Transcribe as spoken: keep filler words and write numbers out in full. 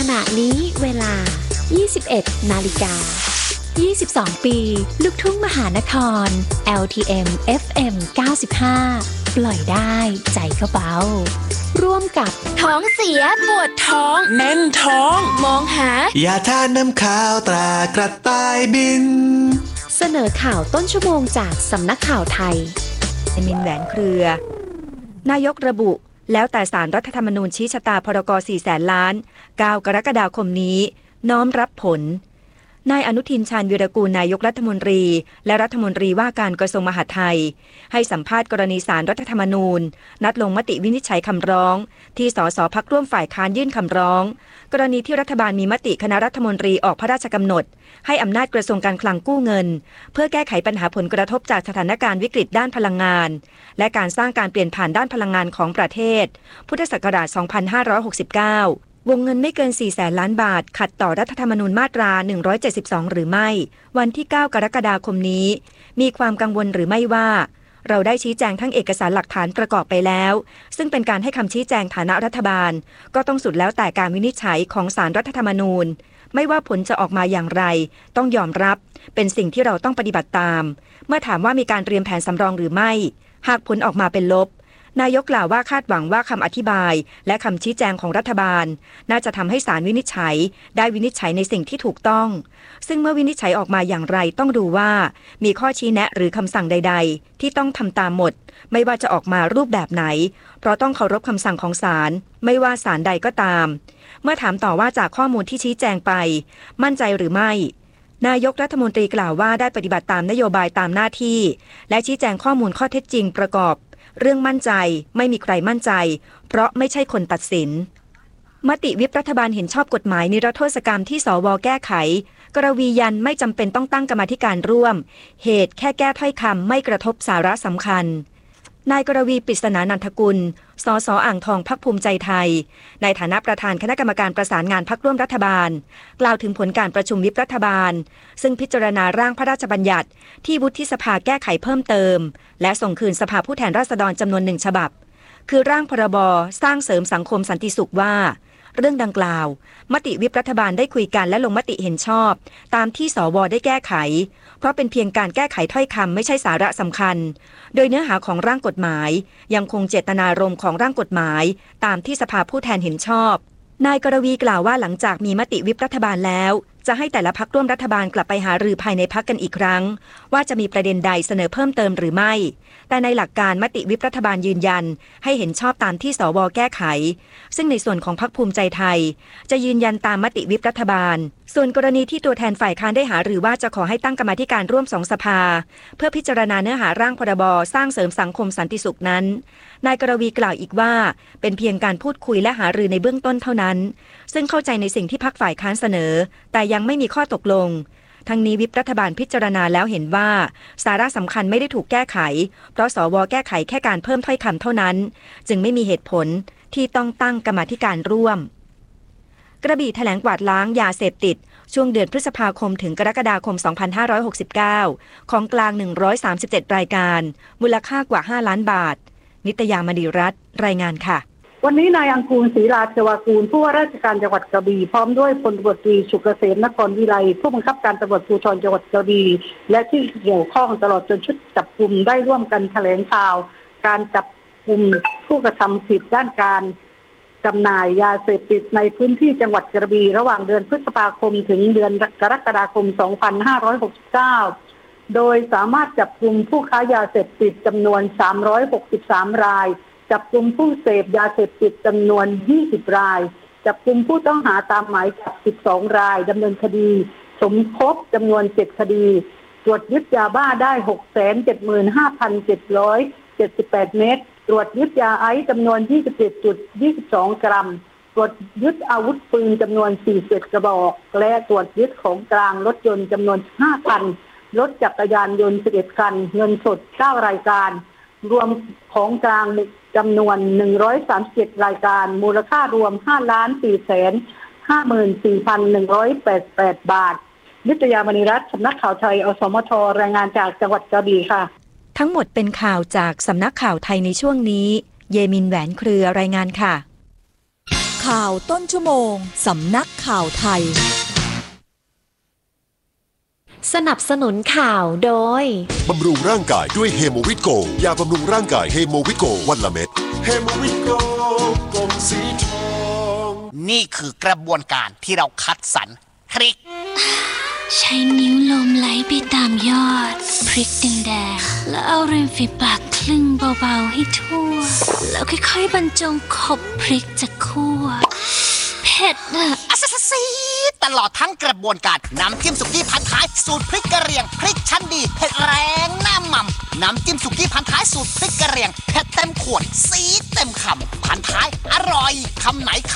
ณะนี้เวลา ยี่สิบเอ็ด นาฬิกา ยี่สิบสอง ปีลูกทุ่งมหานคร แอล ที เอ็ม เอฟ เอ็ม เก้าสิบห้า ปล่อยได้ใจก็เบาร่วมกับท้องเสียปวดท้องแน่นท้องมองหายาทาน้ำขาวตรากระต่ายบินเสนอข่าวต้นชั่วโมงจากสำนักข่าวไทยเอมินแหวนเครือนายกระบุแล้วแต่ศาลรัฐธรรมนูญชี้ชะตาพรกสี่แสนล้านเก้ากรกฎาคมนี้น้อมรับผลนายอนุทินชาญวีรกูลนายกรัฐมนตรีและรัฐมนตรีว่าการกระทรวงมหาดไทยให้สัมภาษณ์กรณีศาลรัฐธรรมนูญนัดลงมติวินิจฉัยคำร้องที่สสพรรคร่วมฝ่ายค้านยื่นคำร้องกรณีที่รัฐบาลมีมติคณะรัฐมนตรีออกพระราชกำหนดให้อำนาจกระทรวงการคลังกู้เงินเพื่อแก้ไขปัญหาผลกระทบจากสถานการณ์วิกฤตด้านพลังงานและการสร้างการเปลี่ยนผ่านด้านพลังงานของประเทศพุทธศักราช สองพันห้าร้อยหกสิบเก้าวงเงินไม่เกิน สี่แสน ล้านบาทขัดต่อรัฐธรรมนูญมาตรา หนึ่งร้อยเจ็ดสิบสอง หรือไม่วันที่ เก้ากรกฎาคมนี้มีความกังวลหรือไม่ว่าเราได้ชี้แจงทั้งเอกสารหลักฐานประกอบไปแล้วซึ่งเป็นการให้คำชี้แจงฐานะรัฐบาลก็ต้องสุดแล้วแต่การวินิจฉัยของศาลรัฐธรรมนูญไม่ว่าผลจะออกมาอย่างไรต้องยอมรับเป็นสิ่งที่เราต้องปฏิบัติตามเมื่อถามว่ามีการเตรียมแผนสำรองหรือไม่หากผลออกมาเป็นลบนายกกล่าวว่าคาดหวังว่าคำอธิบายและคำชี้แจงของรัฐบาลน่าจะทำให้ศาลวินิจฉัยได้วินิจฉัยในสิ่งที่ถูกต้องซึ่งเมื่อวินิจฉัยออกมาอย่างไรต้องดูว่ามีข้อชี้แนะหรือคำสั่งใดๆที่ต้องทำตามหมดไม่ว่าจะออกมารูปแบบไหนเพราะต้องเคารพคำสั่งของศาลไม่ว่าศาลใดก็ตามเมื่อถามต่อว่าจากข้อมูลที่ชี้แจงไปมั่นใจหรือไม่นายกรัฐมนตรีกล่าวว่าได้ปฏิบัติตามนโยบายตามหน้าที่และชี้แจงข้อมูลข้อเท็จจริงประกอบเรื่องมั่นใจไม่มีใครมั่นใจเพราะไม่ใช่คนตัดสินมติวิปรัฐบาลเห็นชอบกฎหมายนิรโทษกรรมที่สวแก้ไขกรวียันไม่จำเป็นต้องตั้งกรรมาธิการร่วมเหตุแค่แก้ถ้อยคำไม่กระทบสาระสำคัญนายกรวีปริศนานันทกุลสสอ่างทองพรรคภูมิใจไทยในฐานะประธานคณะกรรมการประสานงานพรรคร่วมรัฐบาลกล่าวถึงผลการประชุมวิปรัฐบาลซึ่งพิจารณาร่างพระราชบัญญัติที่วุฒิสภาแก้ไขเพิ่มเติมและส่งคืนสภาผู้แทนราษฎรจำนวนหนึ่งฉบับคือร่างพรบสร้างเสริมสังคมสันติสุขว่าเรื่องดังกล่าวมติวิปรัฐบาลได้คุยกันและลงมติเห็นชอบตามที่สวได้แก้ไขเพราะเป็นเพียงการแก้ไขถ้อยคำไม่ใช่สาระสำคัญโดยเนื้อหาของร่างกฎหมายยังคงเจตนารมณ์ของร่างกฎหมายตามที่สภาผู้แทนเห็นชอบนายกรวีกล่าวว่าหลังจากมีมติวิปรัฐบาลแล้วจะให้แต่ละพรรคร่วมรัฐบาลกลับไปหารือภายในพรรคกันอีกครั้งว่าจะมีประเด็นใดเสนอเพิ่มเติมหรือไม่แต่ในหลักการมติวิปรัฐบาลยืนยันให้เห็นชอบตามที่สวแก้ไขซึ่งในส่วนของพรรคภูมิใจไทยจะยืนยันตามมติวิปรัฐบาลส่วนกรณีที่ตัวแทนฝ่ายค้านได้หารือว่าจะขอให้ตั้งกรรมาธิการร่วมสองสภาเพื่อพิจารณาเนื้อหาร่างพรบสร้างเสริมสังคมสันติสุขนั้นนายกรวีกล่าวอีกว่าเป็นเพียงการพูดคุยและหารือในเบื้องต้นเท่านั้นซึ่งเข้าใจในสิ่งที่พรรคฝ่ายค้านเสนอแต่ยังไม่มีข้อตกลงทั้งนี้วิปรัฐบาลพิจารณาแล้วเห็นว่าสาระสำคัญไม่ได้ถูกแก้ไขเพราะสวแก้ไขแค่การเพิ่มถ้อยคำเท่านั้นจึงไม่มีเหตุผลที่ต้องตั้งกรรมาธิการร่วมกระบี่แถลงกวาดล้างยาเสพติดช่วงเดือนพฤษภาคมถึงกรกฎาคมสองพันห้าร้อยหกสิบเก้าของกลางหนึ่งร้อยสามสิบเจ็ดรายการมูลค่ากว่าห้าล้านบาทนิตยามณีรัตน์รายงานค่ะวันนี้นายอังกูลศรีราชวากูลผู้ว่าราชการจังหวัดกระบี่พร้อมด้วยพลตำรวจตรีสุกเกษมนครวิไลผู้บังคับการตำรวจภูธรจังหวัดกระบี่และที่เกี่ยวข้องตลอดจนชุดจับกุมได้ร่วมกันแถลงข่าวการจับกุมผู้กระทำผิดด้านการจำหน่ายยาเสพติดในพื้นที่จังหวัดกระบี่ระหว่างเดือนพฤษภาคมถึงเดือนกรกฎาคมสองพันห้าร้อยหกสิบเก้าโดยสามารถจับกุมผู้ค้ายาเสพติดจำนวนสามร้อยหกสิบสามรายจับกุมผู้เสพยาเสพติดจำนวนยี่สิบรายจับกุมผู้ต้องหาตามหมายจับสิบสองรายดำเนินคดีสมคบจำนวนเจ็ดคดีตรวจยึดยาบ้าได้ หกแสนเจ็ดหมื่นห้าพันเจ็ดร้อยเจ็ดสิบแปด เม็ดตรวจยึดยาไอซ์จำนวน ยี่สิบเจ็ดจุดยี่สิบสอง กรัมตรวจยึดอาวุธปืนจำนวนสี่สิบเอ็ดกระบอกและตรวจยึดของกลางรถยนต์จำนวนห้าคันรถจักรยานยนต์สิบเอ็ดคันเงินสดเก้ารายการรวมของกลางจำนวนหนึ่งร้อยสามสิบเจ็ดรายการมูลค่ารวมห้าล้านสี่แสนห้าหมื่นสี่พันหนึ่งร้อยแปดสิบแปด บาทนิตยามณีรัตน์สำนักข่าวไทยอสมทรายงานจากจังหวัดกระบี่ค่ะทั้งหมดเป็นข่าวจากสำนักข่าวไทยในช่วงนี้เยมินแหวนเครือรายงานค่ะข่าวต้นชั่วโมงสำนักข่าวไทยสนับสนุนข่าวโดยบำรุงร่างกายด้วยเฮโมวิตโกยาบำรุงร่างกายเฮโมวิตโกวันละเม็ดเฮโมวิตโกกลมสีทองนี่คือกระบวนการที่เราคัดสรรพริกใช้นิ้วลมไหลไปตามยอดพริกแดงๆแล้วเอาริมฝีปากคลึงเบาๆให้ทั่วแล้วค่อยๆบรรจงขบพริกจากคั่วเผ็ดอะอัสซีตลอดทั้งกระบวนการน้ำจิ้มสุกี้พันท้ายสูตรพริกกะเหรี่ยงพริกชั้นดีเผ็ดแรงหน้าหม่ำน้ำจิ้มสุกี้พันท้ายสูตรพริกกะเหรี่ยงเผ็ดเต็มขวดซีดเต็มคำพันท้ายอร่อยคำไหน